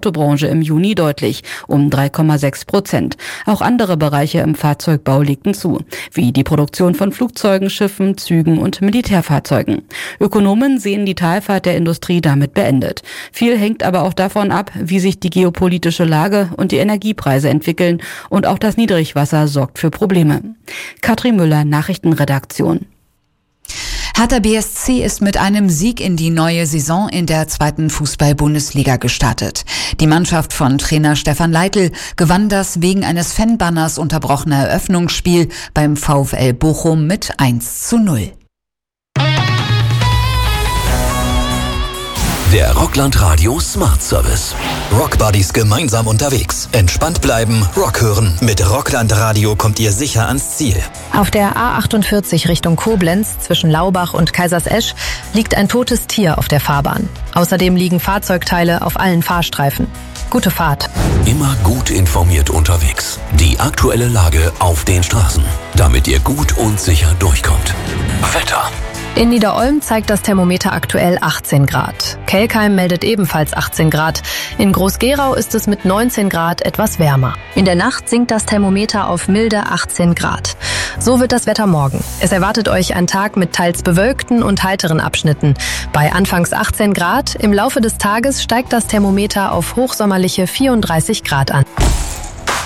Autobranche im Juni deutlich, um 3,6%. Auch andere Bereiche im Fahrzeugbau legten zu, wie die Produktion von Flugzeugen, Schiffen, Zügen und Militärfahrzeugen. Ökonomen sehen die Talfahrt der Industrie damit beendet. Viel hängt aber auch davon ab, wie sich die geopolitische Lage und die Energiepreise entwickeln, und auch das Niedrigwasser sorgt für Probleme. Katrin Müller, Nachrichtenredaktion. Hertha BSC ist mit einem Sieg in die neue Saison in der 2. Fußball-Bundesliga gestartet. Die Mannschaft von Trainer Stefan Leitl gewann das wegen eines Fanbanners unterbrochene Eröffnungsspiel beim VfL Bochum mit 1:0. Der Rockland Radio Smart Service. Rockbuddies gemeinsam unterwegs. Entspannt bleiben, Rock hören. Mit Rockland Radio kommt ihr sicher ans Ziel. Auf der A48 Richtung Koblenz zwischen Laubach und Kaisersesch liegt ein totes Tier auf der Fahrbahn. Außerdem liegen Fahrzeugteile auf allen Fahrstreifen. Gute Fahrt. Immer gut informiert unterwegs. Die aktuelle Lage auf den Straßen, damit ihr gut und sicher durchkommt. Wetter. In Niederolm zeigt das Thermometer aktuell 18 Grad. Kelkheim meldet ebenfalls 18 Grad. In Groß-Gerau ist es mit 19 Grad etwas wärmer. In der Nacht sinkt das Thermometer auf milde 18 Grad. So wird das Wetter morgen. Es erwartet euch ein Tag mit teils bewölkten und heiteren Abschnitten. Bei anfangs 18 Grad, im Laufe des Tages steigt das Thermometer auf hochsommerliche 34 Grad an.